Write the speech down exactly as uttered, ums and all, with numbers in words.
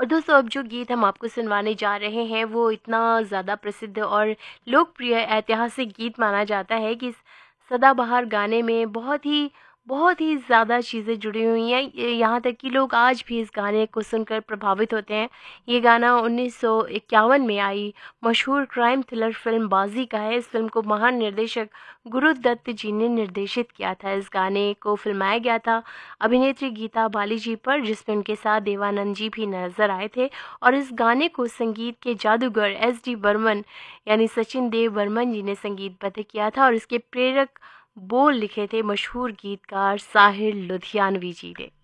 और दोस्तों अब जो गीत हम आपको सुनवाने जा रहे हैं वो इतना ज़्यादा प्रसिद्ध और लोकप्रिय ऐतिहासिक गीत माना जाता है कि इस सदाबहार गाने में बहुत ही बहुत ही ज़्यादा चीज़ें जुड़ी हुई हैं। ये यहाँ तक कि लोग आज भी इस गाने को सुनकर प्रभावित होते हैं। ये गाना उन्नीस सौ इक्यावन में आई मशहूर क्राइम थ्रिलर फ़िल्म बाज़ी का है। इस फ़िल्म को महान निर्देशक गुरुदत्त जी ने निर्देशित किया था। इस गाने को फ़िल्माया गया था अभिनेत्री गीता बाली जी पर, जिसमें उनके साथ देवानंद जी भी नजर आए थे। और इस गाने को संगीत के जादूगर एस डी बर्मन यानी सचिन देव बर्मन जी ने संगीतबद्ध किया था और इसके प्रेरक बोल लिखे थे मशहूर गीतकार साहिर लुधियानवी जी ने।